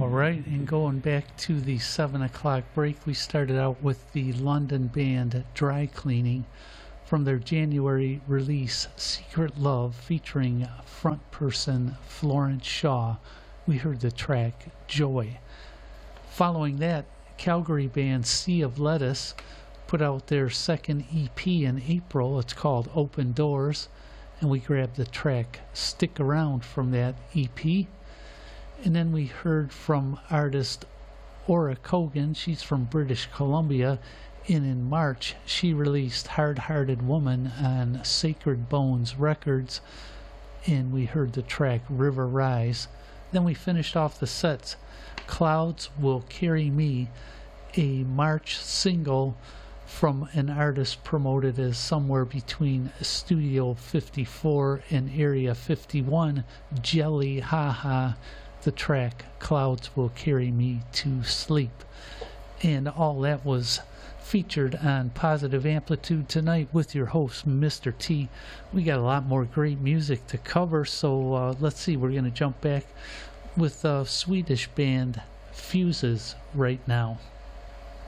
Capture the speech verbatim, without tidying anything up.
right, and going back to the seven o'clock break, we started out with the London band Dry Cleaning from their January release Secret Love featuring front person Florence Shaw. We heard the track Joy. Following that, Calgary band Sea of Lettuce put out their second E P in April. It's called Open Doors, and we grabbed the track Stick Around from that E P. And then we heard from artist Ora Kogan. She's from British Columbia, and in March she released Hard Hearted Woman on Sacred Bones Records, and we heard the track River Rise. Then we finished off the sets Clouds Will Carry Me, a March single from an artist promoted as somewhere between Studio fifty-four and Area fifty-one, Jelly Haha. The track Clouds Will Carry Me to Sleep. And all that was featured on Positive Amplitude tonight with your host, Mister T. We got a lot more great music to cover, so uh, let's see, we're going to jump back with uh, Swedish band Fuses right now.